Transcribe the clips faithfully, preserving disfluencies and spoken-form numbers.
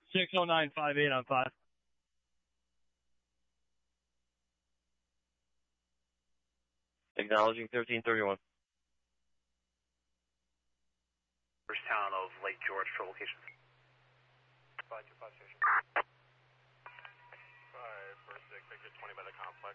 six oh nine five eight on five. Acknowledging thirteen thirty-one. First town of Lake George for location. five two five station. five four six, exit twenty by the complex.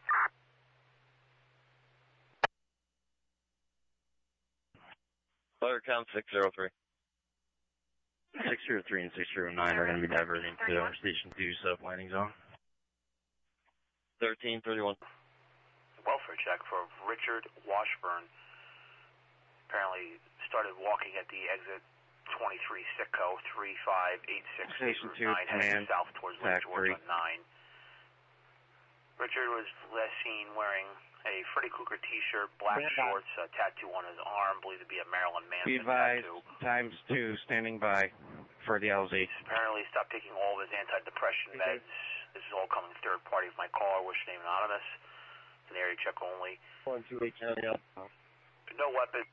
Fire count six zero three. six zero three and six zero nine are going to be diverting to our Station two sub-landing zone. thirteen thirty-one. Welfare check for Richard Washburn. Apparently started walking at the exit twenty-three Sitco three five eight six Station two, nine heading command, south towards Lake George three. on nine. Richard was last seen wearing a Freddy Krueger t-shirt, black shorts, a tattoo on his arm, believed to be a Marilyn Manson Be advised, tattoo. times two, standing by for the L Z. Apparently stopped taking all of his antidepressant meds. This is all coming third party of my caller, wish name anonymous. It's an area check only. One two eight carry out. No weapon.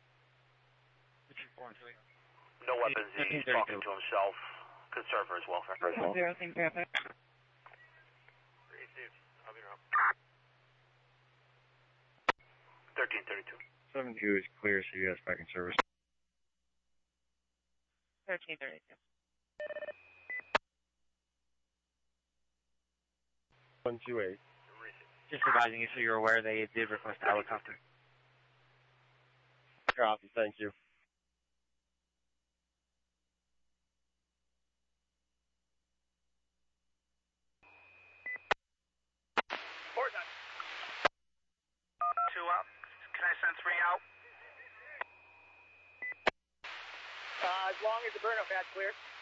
No weapons. He's talking to himself. Concern for his welfare. Zero, same traffic. Received. I'll be around. thirteen thirty-two. seven two is clear, so you guys back in service. thirteen thirty-two. One two eight. Just advising you so you're aware they did request a helicopter. Copy, thank you. Port nine. Two up. Can I send three out? Uh, as long as the burnout pad's clear.